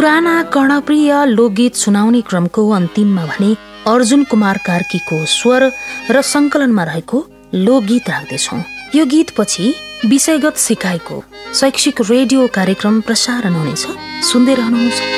पुराना कर्णप्रिय लोकगीत सुनाउने क्रमको अन्तिममा भने अर्जुन कुमार कार्कीको स्वर र संकलनमा रहेको लोकगीत राख्दैछौँ। यो गीतपछि विषयगत सिकाइको शैक्षिक रेडियो कार्यक्रम प्रसारण हुनेछ। सुन्दै रहनुहोस्।